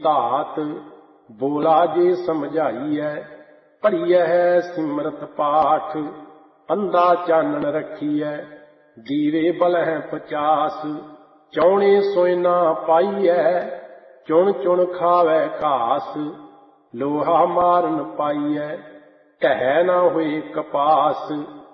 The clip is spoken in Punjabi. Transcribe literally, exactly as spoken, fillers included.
ਧਾਤ। ਬੋਲਾ ਜੇ ਸਮਝਾਈਐ ਭਰੀਐ ਸਿਮਰਤ ਪਾਠ। ਅੰਧਾ ਚਾਨਣ ਰੱਖੀਐ ਦੀਵੇ ਬਲਹਿ ਪਚਾਸ। ਚੌਣੇ ਸੋਇ ਨਾ ਪਾਈਐ ਚੁਣ ਚੁਣ ਖਾਵੈ ਘਾਸ। ਲੋਹਾ ਮਾਰਨ ਪਾਈਐ ਢਹਿ ਨਾ ਹੋਏ ਕਪਾਸ।